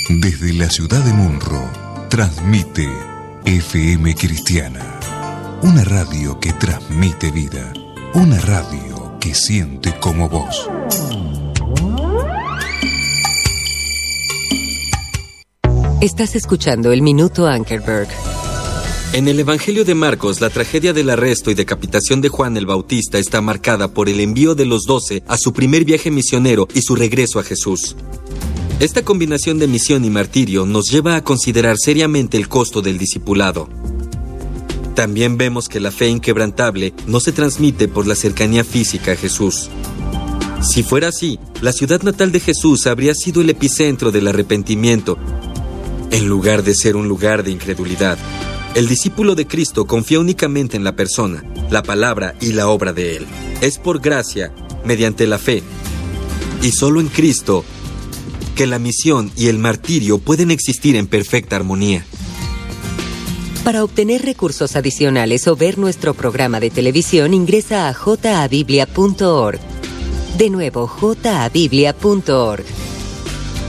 Desde la ciudad de Munro, transmite FM Cristiana. Una radio que transmite vida. Una radio que siente como vos. Estás escuchando el Minuto Ankerberg. En el Evangelio de Marcos, la tragedia del arresto y decapitación de Juan el Bautista está marcada por el envío de los 12 a su primer viaje misionero y su regreso a Jesús. Esta combinación de misión y martirio nos lleva a considerar seriamente el costo del discipulado. También vemos que la fe inquebrantable no se transmite por la cercanía física a Jesús. Si fuera así, la ciudad natal de Jesús habría sido el epicentro del arrepentimiento, en lugar de ser un lugar de incredulidad. El discípulo de Cristo confía únicamente en la persona, la palabra y la obra de Él. Es por gracia, mediante la fe, y solo en Cristo, que la misión y el martirio pueden existir en perfecta armonía. Para obtener recursos adicionales o ver nuestro programa de televisión, ingresa a jabiblia.org. De nuevo, jabiblia.org.